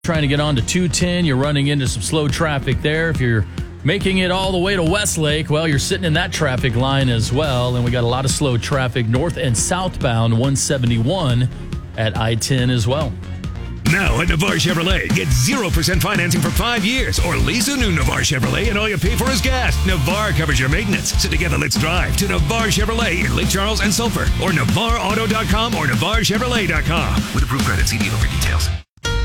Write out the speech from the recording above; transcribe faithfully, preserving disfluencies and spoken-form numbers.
Trying to get on to two ten, you're running into some slow traffic there. If you're making it all the way to Westlake, well, you're sitting in that traffic line as well. And we got a lot of slow traffic north and southbound one seventy-one at I ten as well. Now at Navarre Chevrolet, get zero percent financing for five years or lease a new Navarre Chevrolet and all you pay for is gas. Navarre covers your maintenance. So together, let's drive to Navarre Chevrolet in Lake Charles and Sulphur or Navarre Auto dot com or Navarre Chevrolet dot com. With approved credit, see dealer for details.